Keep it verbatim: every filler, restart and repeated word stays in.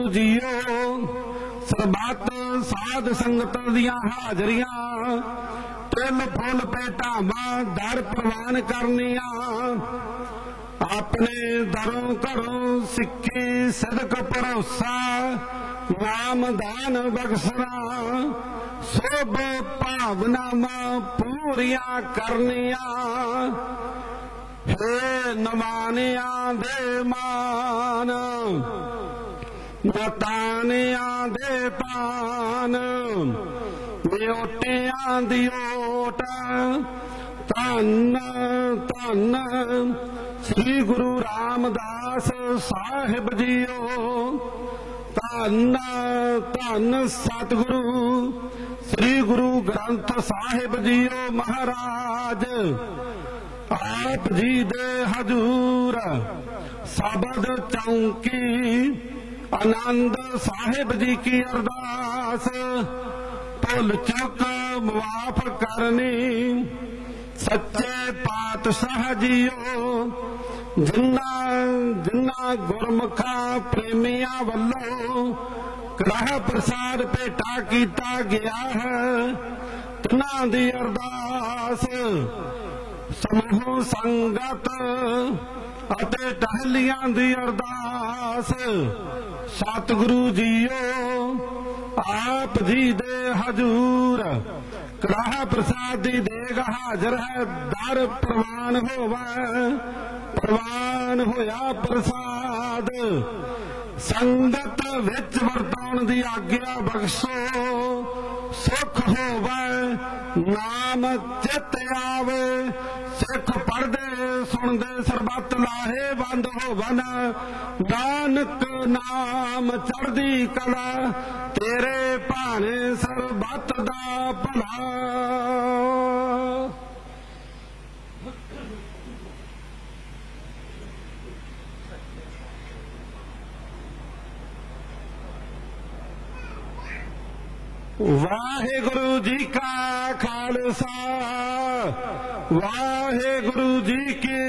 जीओ सरबत साध संगत दियां हाजरियां तिल फुल पेटावां दर प्रवान करनियां अपने दरों घरों सिक्खी सदक भरोसा नाम दान बख्शना सोभ भावनावां पूरियां करनियां हे नवानियां दे मान नतानियां दे पान न्योटियां दी ओट धन धन श्री गुरु रामदास साहिब जीओ धन धन सतगुरु श्री गुरु ग्रंथ साहिब जीओ महाराज आप जी दे हजूर सबद चौंकी आनंद साहिब जी की अरदास भुल चुक मुआफ करनी सच्चे पातशाह जीओ जिन्ना जिन्ना गुरमुखा प्रेमिया वल्लों ग्रह प्रसाद भेटा किया गया है तिन्हां दी अरदास समूह संगत अते टहलियां दी अरदास सतगुरु जीओ आप जी दे हजूर ग्रह प्रसाद दी देग हाजर है दर प्रवान होवे प्रवान होया प्रसाद संगत विच वरताउण दी आग्या बख्शो सुख होवे नाम चित आवे सिख पढ़दे सुनदे सरबत लाहे बंद होवन नानक नाम चढ़दी कला तेरे भाने सरबत दा भला। वाहिगुरु जी का खालसा वाहिगुरु जी की